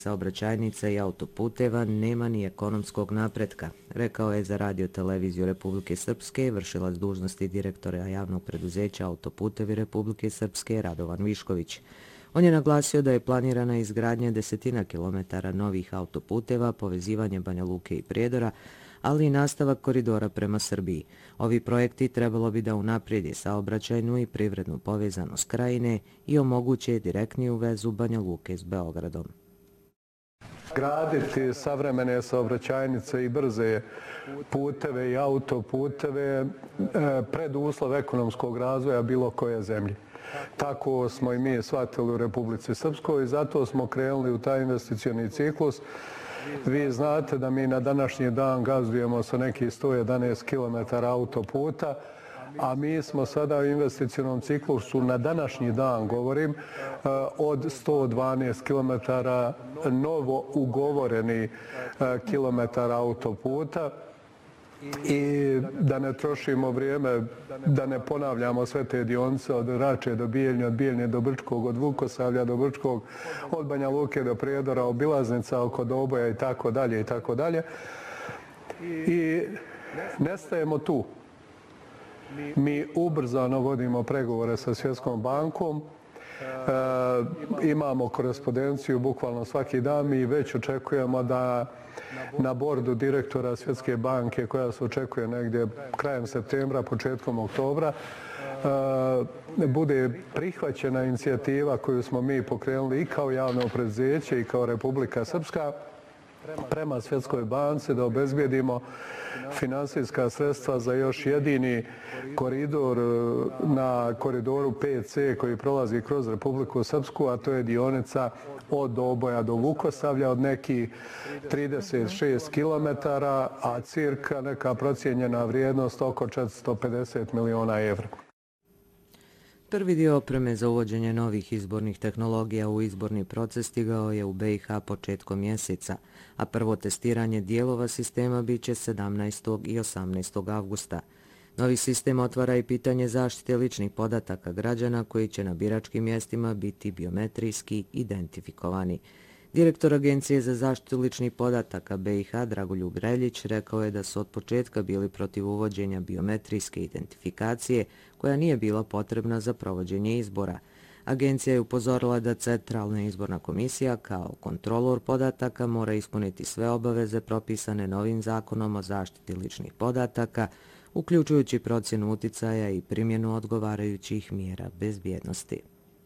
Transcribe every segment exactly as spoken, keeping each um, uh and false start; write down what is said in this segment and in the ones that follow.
saobraćajnica i autoputeva nema ni ekonomskog napretka, rekao je za Radio televiziju Republike Srpske vršilac dužnosti direktora javnog preduzeća Autoputevi Republike Srpske Radovan Višković. On je naglasio da je planirana izgradnja desetina kilometara novih autoputeva, povezivanje Banja Luke i Prijedora, ali i nastavak koridora prema Srbiji. Ovi projekti trebalo bi da unaprijedi saobraćajnu i privrednu povezanost krajine i omoguće direktniju vezu Banja Luke s Beogradom. Graditi savremene saobraćajnice i brze puteve i autoputeve preduslov ekonomskog razvoja bilo koje zemlje. Tako smo i mi shvatili u Republici Srpskoj i zato smo krenuli u taj investicioni ciklus. Vi znate da mi na današnji dan gazdujemo sa nekih sto jedanaest kilometara autoputa, a mi smo sada u investicionom ciklusu na današnji dan, govorim, od sto dvanaest kilometara novo ugovoreni kilometara autoputa. I da ne trošimo vrijeme, da ne ponavljamo sve te dionice od Rače do Bijeljne, od Bijeljne do Brčkog, od Vukosavlja do Brčkog, od Banja Luke do Prijedora, obilaznica oko Doboja i tako dalje i tako dalje. I nestajemo tu. Mi ubrzano vodimo pregovore sa Svjetskom bankom. E, imamo korespondenciju bukvalno svaki dan. Mi već očekujemo da na bordu direktora Svjetske banke, koja se očekuje negdje krajem septembra, početkom oktobra, bude prihvaćena inicijativa koju smo mi pokrenuli i kao javno preduzeće i kao Republika Srpska prema Svjetskoj banci da obezbijedimo finansijska sredstva za još jedini koridor na koridoru pet ce koji prolazi kroz Republiku Srpsku, a to je dionica od Doboja do Vukosavlja od nekih trideset šest kilometara, a cirka neka procijenjena vrijednost oko četiristo pedeset miliona evra. Prvi dio opreme za uvođenje novih izbornih tehnologija u izborni proces stigao je u be i ha početkom mjeseca, a prvo testiranje dijelova sistema biće sedamnaestog i osamnaestog avgusta. Novi sistem otvara i pitanje zaštite ličnih podataka građana koji će na biračkim mjestima biti biometrijski identifikovani. Direktor Agencije za zaštitu ličnih podataka be i ha Dragoljub Reljić rekao je da su od početka bili protiv uvođenja biometrijske identifikacije koja nije bila potrebna za provođenje izbora. Agencija je upozorila da Centralna izborna komisija kao kontrolor podataka mora ispuniti sve obaveze propisane novim zakonom o zaštiti ličnih podataka, uključujući procjenu uticaja i primjenu odgovarajućih mjera bezbjednosti.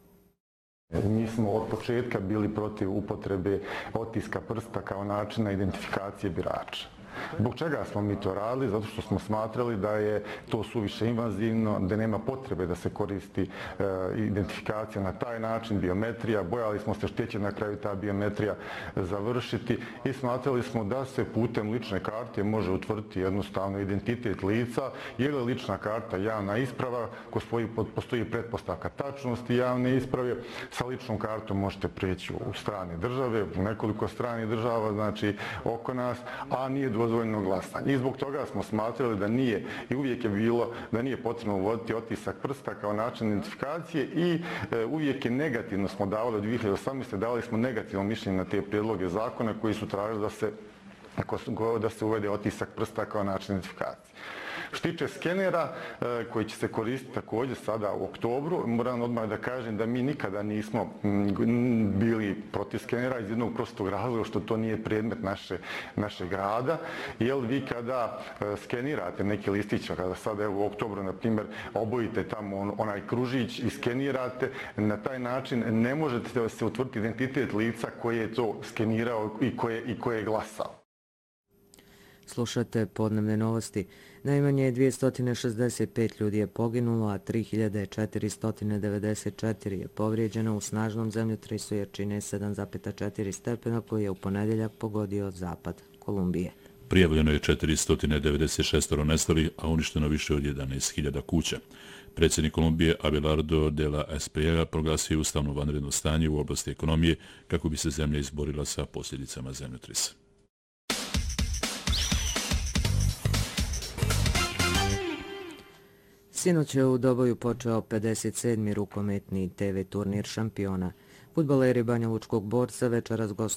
Mi smo od početka bili protiv upotrebe otiska prsta kao načina identifikacije birača. Zbog čega smo mi to radili? Zato što smo smatrali da je to suviše invazivno, da nema potrebe da se koristi e, identifikacija na taj način, biometrija. Bojali smo se što će na kraju ta biometrija završiti i smatrali smo da se putem lične karte može utvrditi jednostavno identitet lica, jer je lična karta javna isprava, postoji, postoji pretpostavka tačnosti javne isprave. Sa ličnom kartom možete prijeći u strane države, u nekoliko stranih država, znači oko nas, a nije dozvoljeno glasanje. I zbog toga smo smatrali da nije i uvijek je bilo da nije potrebno uvoditi otisak prsta kao način identifikacije i e, uvijek je negativno smo davali od dvije hiljade osamnaeste. dali smo negativno mišljenje na te prijedloge zakona koji su tražili da se, da se uvede otisak prsta kao način identifikacije. Što tiče skenera koji će se koristiti također sada u oktobru, moram odmah da kažem da mi nikada nismo bili protiv skenera iz jednog prostog razloga što to nije predmet naše, našeg rada. Jer vi kada skenirate neki listić, kada sada evo, u oktobru na primjer obojite tamo on, onaj kružić i skenirate, na taj način ne možete da se utvrditi identitet lica koje je to skenirao i koje, i koje je glasao. Slušate podnevne novosti. Najmanje dvjesto šezdeset pet ljudi je poginulo, a tri hiljade četiristo devedeset četiri je povrijeđeno u snažnom zemljotresu jačine sedam zarez četiri stepena koji je u ponedjeljak pogodio zapad Kolumbije. Prijavljeno je četiristo devedeset šest nestalih, a uništeno više od jedanaest hiljada kuća. Predsjednik Kolumbije Abelardo de la Espriella proglasio ustavno vanredno stanje u oblasti ekonomije kako bi se zemlja izborila sa posljedicama zemljotresa. Sinoć je u Doboju počeo pedeset sedmi rukometni te ve turnir šampiona. Fudbaleri Banja Lučkog Borca večeras gostuju